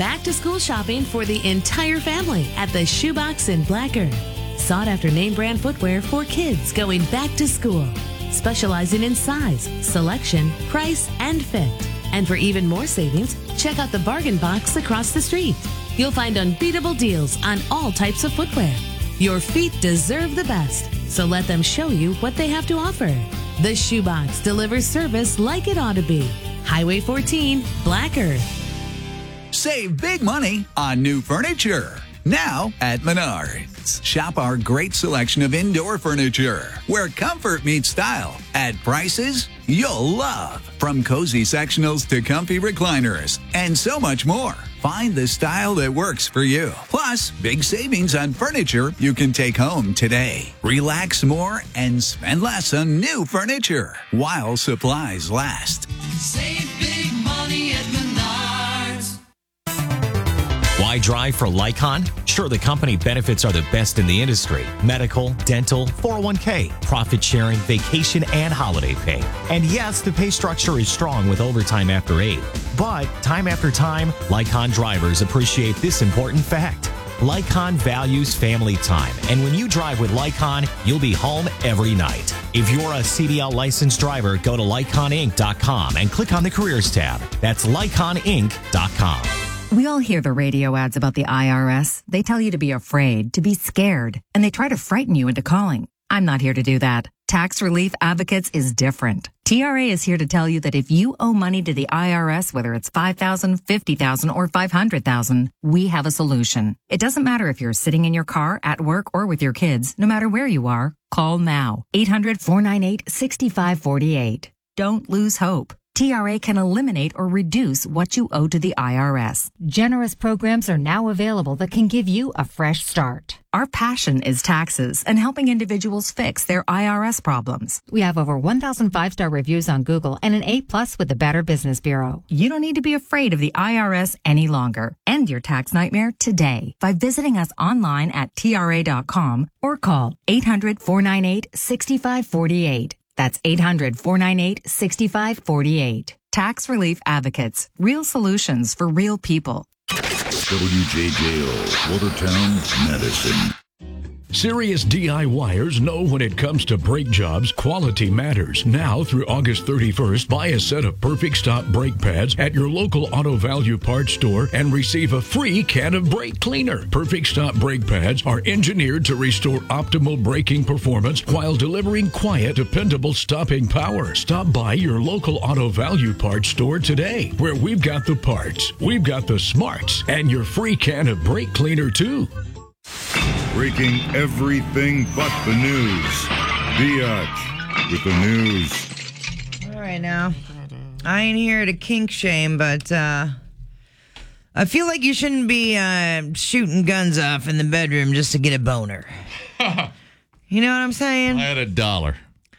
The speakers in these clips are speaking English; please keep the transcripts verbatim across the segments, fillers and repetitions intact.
back-to-school shopping for the entire family at the Shoebox in Black Earth. Sought-after name-brand footwear for kids going back to school. Specializing in size, selection, price, and fit. And for even more savings, check out the Bargain Box across the street. You'll find unbeatable deals on all types of footwear. Your feet deserve the best, so let them show you what they have to offer. The Shoebox delivers service like it ought to be. Highway fourteen, Black Earth. Save big money on new furniture. Now at Menards. Shop our great selection of indoor furniture, where comfort meets style, at prices you'll love. From cozy sectionals to comfy recliners, and so much more. Find the style that works for you. Plus, big savings on furniture you can take home today. Relax more and spend less on new furniture while supplies last. Save big money at Menards. Why drive for Lycon? Sure, the company benefits are the best in the industry. Medical, dental, four oh one k, profit sharing, vacation, and holiday pay. And yes, the pay structure is strong with overtime after eight. But time after time, Lycon drivers appreciate this important fact. Lycon values family time, and when you drive with Lycon, you'll be home every night. If you're a C D L licensed driver, go to lycon inc dot com and click on the Careers tab. That's lycon inc dot com. We all hear the radio ads about the I R S. They tell you to be afraid, to be scared, and they try to frighten you into calling. I'm not here to do that. Tax Relief Advocates is different. T R A is here to tell you that if you owe money to the I R S, whether it's five thousand dollars, fifty thousand dollars, or five hundred thousand dollars, we have a solution. It doesn't matter if you're sitting in your car, at work, or with your kids. No matter where you are, call now. eight hundred, four nine eight, six five four eight. Don't lose hope. T R A can eliminate or reduce what you owe to the I R S. Generous programs are now available that can give you a fresh start. Our passion is taxes and helping individuals fix their I R S problems. We have over one thousand five-star reviews on Google and an A plus with the Better Business Bureau. You don't need to be afraid of the I R S any longer. End your tax nightmare today by visiting us online at T R A dot com or call eight hundred, four nine eight, six five four eight. That's eight hundred, four nine eight, six five four eight. Tax Relief Advocates. Real solutions for real people. W J J O, Watertown, Medicine. Serious DIYers know when it comes to brake jobs, quality matters. Now through August thirty-first, buy a set of Perfect Stop brake pads at your local Auto Value parts store and receive a free can of brake cleaner. Perfect Stop brake pads are engineered to restore optimal braking performance while delivering quiet, dependable stopping power. Stop by your local Auto Value parts store today, where we've got the parts, we've got the smarts, and your free can of brake cleaner too. Breaking everything but the news. Biatch with the news. All right, now. I ain't here to kink shame, but uh, I feel like you shouldn't be uh, shooting guns off in the bedroom just to get a boner. You know what I'm saying? I had a dollar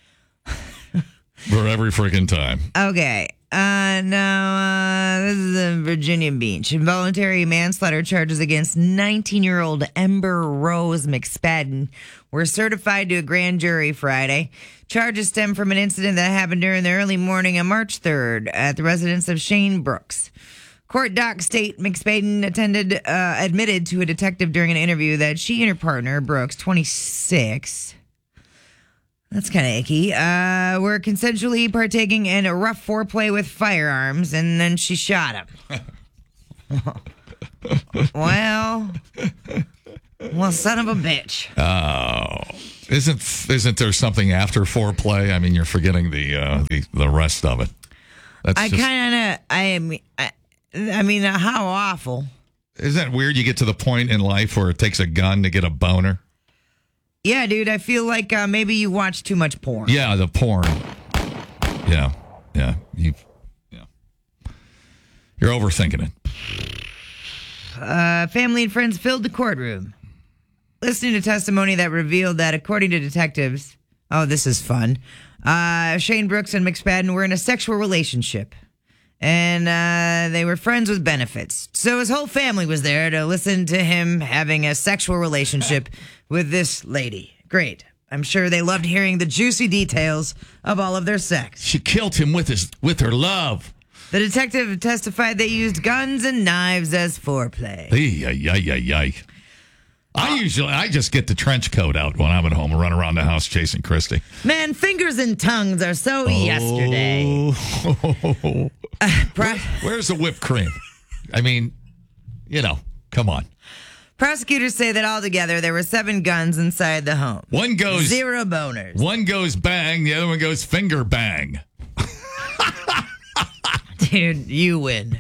for every freaking time. Okay. Uh, now, uh, this is in Virginia Beach. Involuntary manslaughter charges against nineteen-year-old Ember Rose McSpadden were certified to a grand jury Friday. Charges stem from an incident that happened during the early morning of March third at the residence of Shane Brooks. Court docs state McSpadden attended, uh, admitted to a detective during an interview that she and her partner, Brooks, twenty-six... That's kind of icky. Uh, we're consensually partaking in a rough foreplay with firearms, and then she shot him. well, well, son of a bitch. Oh, isn't isn't there something after foreplay? I mean, you're forgetting the uh, the, the rest of it. That's I just, kind of, I mean, I, I mean, uh, how awful. Isn't it weird? You get to the point in life where it takes a gun to get a boner. Yeah, dude, I feel like uh, maybe you watch too much porn. Yeah, the porn. Yeah, yeah, you, yeah. You're overthinking it. Uh, family and friends filled the courtroom, listening to testimony that revealed that, according to detectives, oh, this is fun. Uh, Shane Brooks and McSpadden were in a sexual relationship, and uh, they were friends with benefits. So his whole family was there to listen to him having a sexual relationship with this lady. Great. I'm sure they loved hearing the juicy details of all of their sex. She killed him with his with her love. The detective testified they used guns and knives as foreplay. Ay, ay, ay, ay, ay. I usually, I just get the trench coat out when I'm at home and run around the house chasing Christy. Man, fingers and tongues are so oh. yesterday. Uh, pro- Where's the whipped cream? I mean, you know, come on. Prosecutors say that altogether there were seven guns inside the home. One goes... Zero boners. One goes bang, the other one goes finger bang. Dude, you win.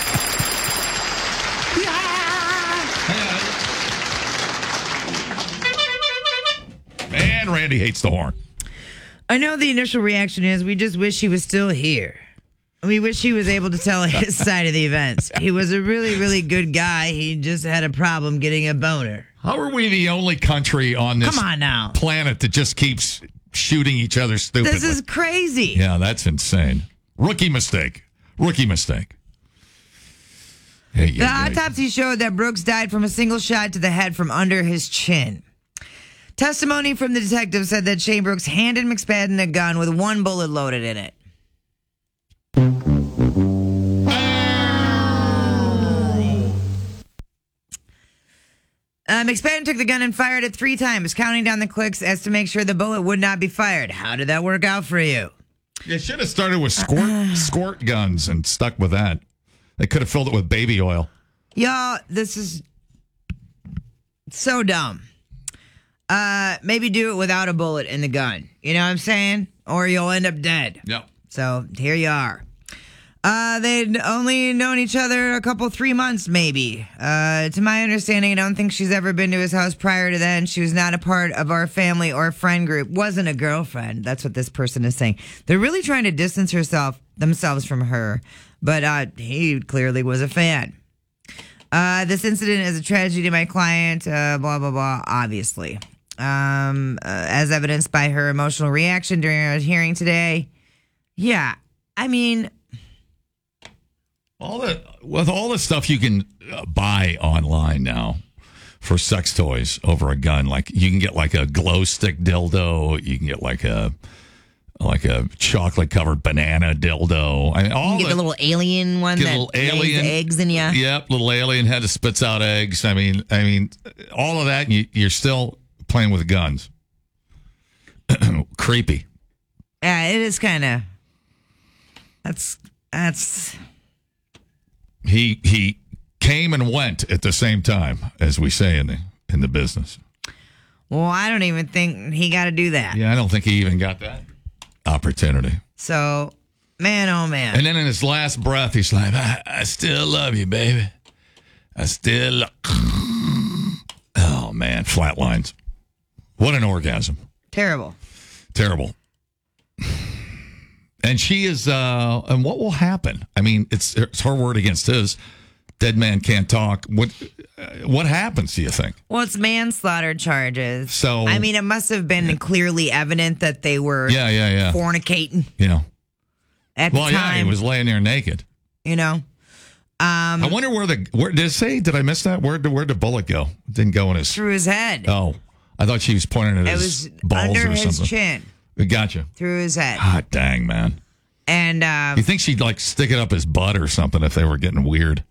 Man, Randy hates the horn. I know the initial reaction is we just wish he was still here. We wish he was able to tell his side of the events. He was a really, really good guy. He just had a problem getting a boner. How are we the only country on this Come on now. planet that just keeps shooting each other stupidly? This is crazy. Yeah, that's insane. Rookie mistake. Rookie mistake. Hey, the yeah, autopsy yeah. showed that Brooks died from a single shot to the head from under his chin. Testimony from the detective said that Shane Brooks handed McSpadden a gun with one bullet loaded in it. Uh, McSpadden took the gun and fired it three times, counting down the clicks as to make sure the bullet would not be fired. How did that work out for you? You should have started with squirt, squirt guns and stuck with that. They could have filled it with baby oil. Y'all, this is so dumb. Uh, maybe do it without a bullet in the gun. You know what I'm saying? Or you'll end up dead. Yep. So here you are. Uh, they'd only known each other a couple, three months maybe. Uh, to my understanding, I don't think she's ever been to his house prior to then. She was not a part of our family or friend group. Wasn't a girlfriend. That's what this person is saying. They're really trying to distance herself themselves from her. But uh, he clearly was a fan. Uh, this incident is a tragedy to my client, uh, blah, blah, blah, obviously. Um, uh, as evidenced by her emotional reaction during our hearing today. Yeah, I mean... All the with all the stuff you can uh, buy online now for sex toys over a gun, like you can get like a glow stick dildo, you can get like a like a chocolate covered banana dildo. I mean, all you can get the, the little alien one get that little alien lays eggs in you. Yep, little alien head that spits out eggs. I mean, I mean, all of that. You, you're still playing with guns. Creepy. Yeah, it is kind of. That's that's. He he came and went at the same time, as we say in the in the business. Well, I don't even think he got to do that. Yeah, I don't think he even got that opportunity. So, man, oh man. And then in his last breath, he's like, I, I still love you, baby. I still lo-. Oh, man, flatlines. What an orgasm. Terrible. Terrible. And she is, uh, and what will happen? I mean, it's it's her word against his. Dead man can't talk. What uh, what happens, do you think? Well, it's manslaughter charges. So I mean, it must have been yeah. clearly evident that they were yeah, yeah, yeah. fornicating. Yeah. At well, the time. yeah, he was laying there naked. You know? Um, I wonder where the, where did it say, did I miss that? Where did, where'd the bullet go? It didn't go in his. Through his head. Oh, I thought she was pointing at it his was balls under or his something. chin. Gotcha. Through his head. God dang, man. And um, you think she'd like stick it up his butt or something if they were getting weird?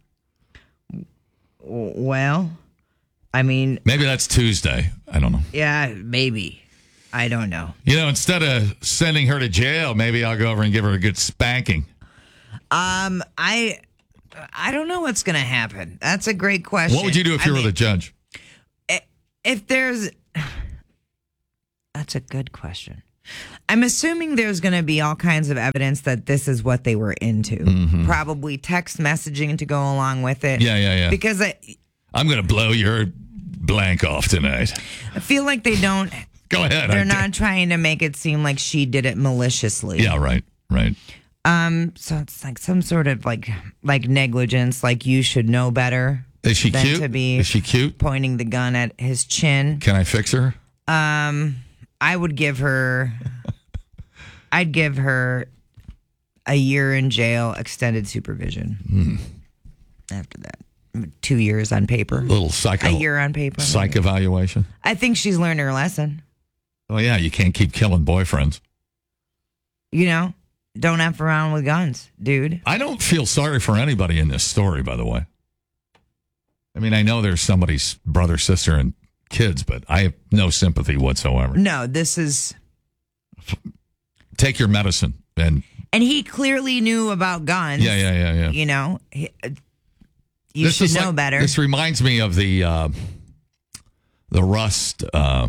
Well, I mean, maybe that's Tuesday. I don't know. Yeah, maybe. I don't know. You know, instead of sending her to jail, maybe I'll go over and give her a good spanking. Um, I, I don't know what's going to happen. That's a great question. What would you do if you I were mean, the judge? If there's, that's a good question. I'm assuming there's going to be all kinds of evidence that this is what they were into. Mm-hmm. Probably text messaging to go along with it. Yeah, yeah, yeah. Because I, I'm going to blow your blank off tonight. I feel like they don't. Go ahead. They're I not did. trying to make it seem like she did it maliciously. Yeah, right, right. Um, so it's like some sort of like like negligence, like you should know better. Is she than cute? To be Is she cute? Pointing the gun at his chin. Can I fix her? Um, I would give her. I'd give her a year in jail, extended supervision. Mm. After that, two years on paper. A little psycho. A year on paper. Psych evaluation. I think she's learned her lesson. Oh yeah, you can't keep killing boyfriends. You know, don't F around with guns, dude. I don't feel sorry for anybody in this story, by the way. I mean, I know there's somebody's brother, sister, and kids, but I have no sympathy whatsoever. No, this is... Take your medicine. And and he clearly knew about guns. Yeah, yeah, yeah, yeah. You know, he, you this should know like, better. This reminds me of the uh, the Rust uh,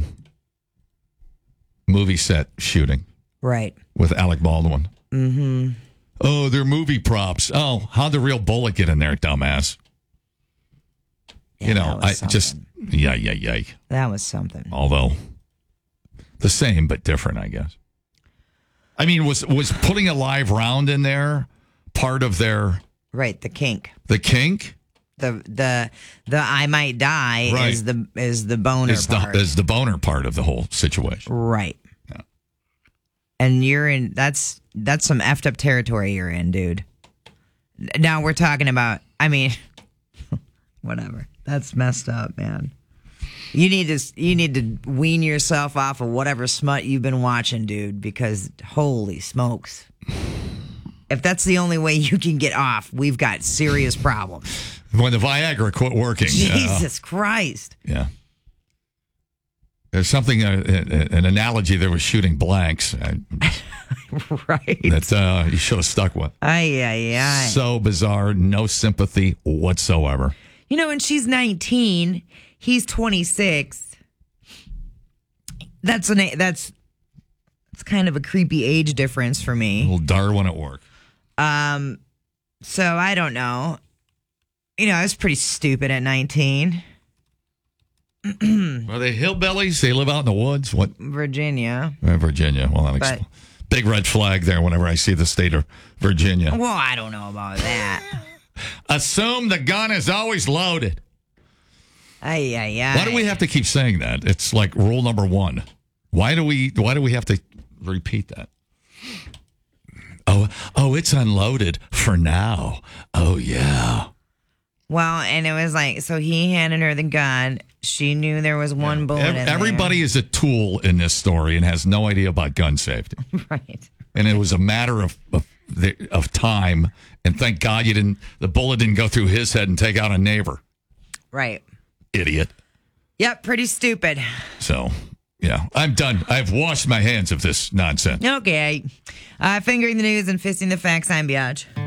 movie set shooting. Right. With Alec Baldwin. Mm-hmm. Oh, they're movie props. Oh, how'd the real bullet get in there, dumbass? Yeah, you know, I something. just, yeah, yeah, yeah. That was something. Although, the same, but different, I guess. I mean, was was putting a live round in there part of their... Right, the kink. The kink? The the the I might die Right. is the is the boner Is the, part. is the boner part of the whole situation. Right. Yeah. And you're in, that's, that's some effed up territory you're in, dude. Now we're talking about, I mean, whatever. That's messed up, man. You need to you need to wean yourself off of whatever smut you've been watching, dude, because holy smokes. If that's the only way you can get off, we've got serious problems. When the Viagra quit working. Jesus uh, Christ. Yeah. There's something, uh, an analogy there was shooting blanks. Uh, right. That uh, you should have stuck with. Ay, ay, ay. So bizarre. No sympathy whatsoever. You know, and she's nineteen. He's twenty-six. That's an that's it's kind of a creepy age difference for me. A little Darwin at work. Um, so I don't know. You know, I was pretty stupid at nineteen. Are they hillbillies? They live out in the woods? What? Virginia. Uh, Virginia. Well, that But- expl- big red flag there whenever I see the state of Virginia. Well, I don't know about that. Assume the gun is always loaded. Ay, ay, ay. Why do we have to keep saying that? It's like rule number one. Why do we? Why do we have to repeat that? Oh, oh, it's unloaded for now. Oh yeah. Well, and it was like, so he handed her the gun. She knew there was one bullet Ev- in Everybody is a tool in this story and has no idea about gun safety. there. Right. And it was a matter of of, the, of time. And thank God you didn't. The bullet didn't go through his head and take out a neighbor. Right. Idiot. Yep, pretty stupid. So, yeah, I'm done. I've washed my hands of this nonsense. Okay. Uh, fingering the news and fisting the facts, I'm Biatch.